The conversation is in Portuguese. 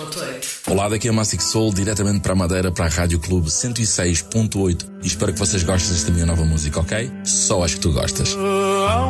106.8. Olá, daqui é Massic Soul, diretamente para a Madeira, para a Rádio Clube 106.8. E espero que vocês gostem desta minha nova música, ok? Só acho que tu gostas.